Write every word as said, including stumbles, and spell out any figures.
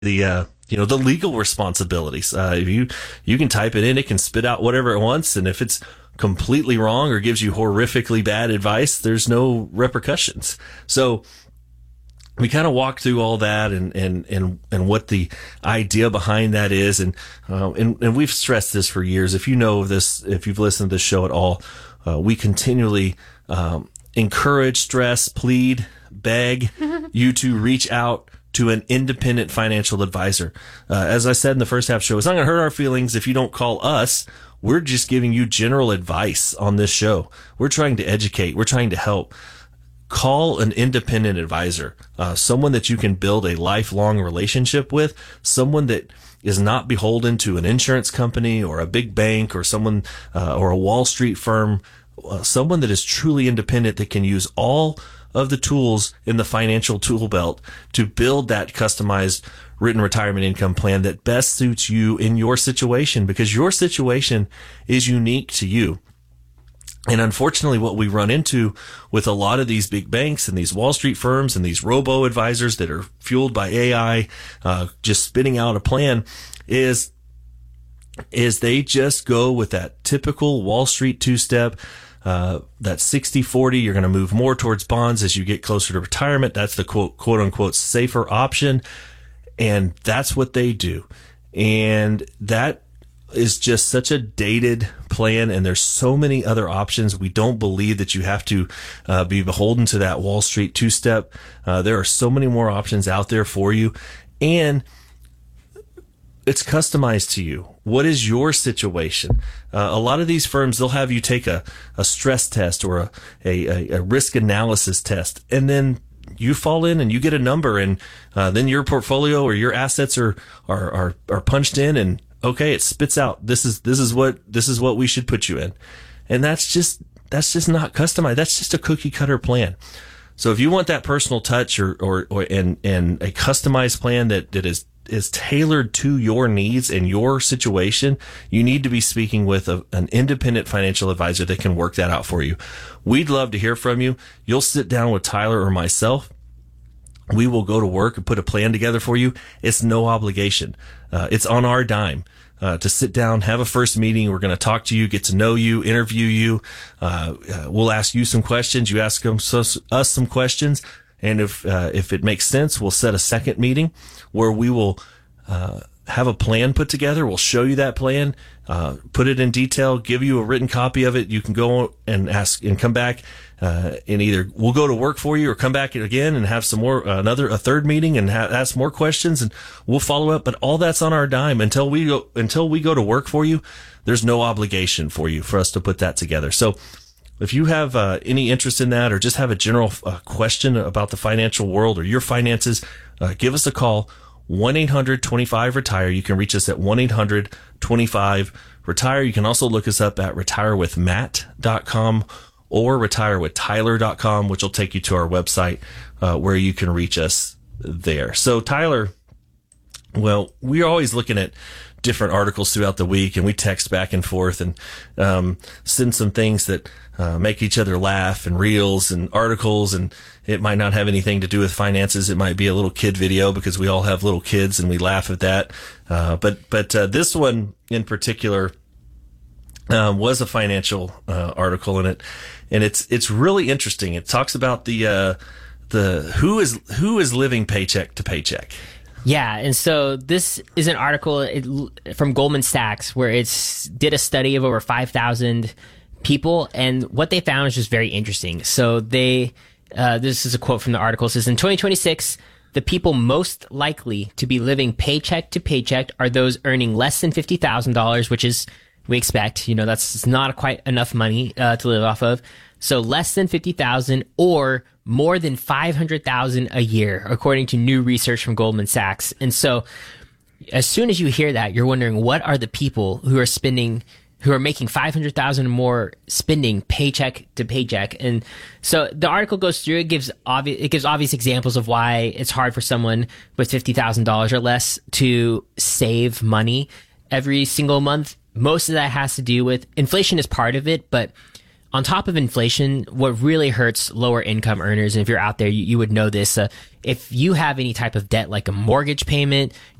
the uh, you know the legal responsibilities. Uh, if you you can type it in, it can spit out whatever it wants, and if it's completely wrong or gives you horrifically bad advice, there's no repercussions. So we kind of walk through all that and and and and what the idea behind that is, and uh, and and we've stressed this for years. If you know this, if you've listened to this show at all, uh, we continually um, encourage, stress, plead, beg you to reach out to an independent financial advisor. Uh, as I said in the first half show, it's not going to hurt our feelings if you don't call us. We're just giving you general advice on this show. We're trying to educate. We're trying to help. Call an independent advisor, uh, someone that you can build a lifelong relationship with, someone that is not beholden to an insurance company or a big bank or someone uh, or a Wall Street firm, uh, someone that is truly independent that can use all of the tools in the financial tool belt to build that customized written retirement income plan that best suits you in your situation, because your situation is unique to you. And unfortunately, what we run into with a lot of these big banks and these Wall Street firms and these robo advisors that are fueled by A I, uh, just spitting out a plan is, is they just go with that typical Wall Street two-step, uh, that sixty forty. You're going to move more towards bonds as you get closer to retirement. That's the quote, quote unquote safer option. And that's what they do. And that is just such a dated plan, and there's so many other options. We don't believe that you have to uh, be beholden to that Wall Street two-step. Uh, there are so many more options out there for you, and it's customized to you. What is your situation? Uh, a lot of these firms, they'll have you take a, a stress test or a, a, a risk analysis test, and then you fall in and you get a number, and uh, then your portfolio or your assets are, are, are, are punched in, and okay, it spits out, this is, this is what, this is what we should put you in. And that's just, that's just not customized. That's just a cookie cutter plan. So if you want that personal touch or, or, or, and, and a customized plan that, that is, is tailored to your needs and your situation, you need to be speaking with a, an independent financial advisor that can work that out for you. We'd love to hear from you. You'll sit down with Tyler or myself. We will go to work and put a plan together for you. It's no obligation. Uh, it's on our dime uh, to sit down, have a first meeting. We're going to talk to you, get to know you, interview you. Uh, uh, we'll ask you some questions. You ask them, so, us some questions. And if uh, if it makes sense, we'll set a second meeting where we will uh, have a plan put together. We'll show you that plan, uh, put it in detail, give you a written copy of it. You can go and ask and come back. Uh, and either we'll go to work for you or come back again and have some more, uh, another, a third meeting and ha- ask more questions, and we'll follow up. But all that's on our dime until we go, until we go to work for you. There's no obligation for you, for us to put that together. So if you have uh, any interest in that, or just have a general uh, question about the financial world or your finances, uh, give us a call, one eight hundred twenty-five retire. You can reach us at one eight hundred twenty-five retire. You can also look us up at retire with matt dot com or retire with tyler dot com, which will take you to our website uh, where you can reach us there. So Tyler, well, we're always looking at different articles throughout the week, and we text back and forth and um, send some things that uh, make each other laugh, and reels and articles, and it might not have anything to do with finances. It might be a little kid video because we all have little kids and we laugh at that. Uh, but but uh, this one in particular uh, was a financial uh, article in it, and it's it's really interesting. It talks about the uh, the who is who is living paycheck to paycheck. Yeah, and so this is an article it, from Goldman Sachs where it's did a study of over five thousand people, and what they found is just very interesting. So they, uh, this is a quote from the article, it says, in twenty twenty-six, the people most likely to be living paycheck to paycheck are those earning less than fifty thousand dollars, which is, we expect, you know, that's not quite enough money uh, to live off of. So less than fifty thousand or more than five hundred thousand a year, according to new research from Goldman Sachs. And so as soon as you hear that, you're wondering, what are the people who are spending, who are making five hundred thousand or more spending paycheck to paycheck? And so the article goes through, it gives obvious, it gives obvious examples of why it's hard for someone with fifty thousand dollars or less to save money every single month. Most of that has to do with inflation is part of it, but on top of inflation, what really hurts lower income earners, and if you're out there, you, you would know this. Uh, if you have any type of debt like a mortgage payment,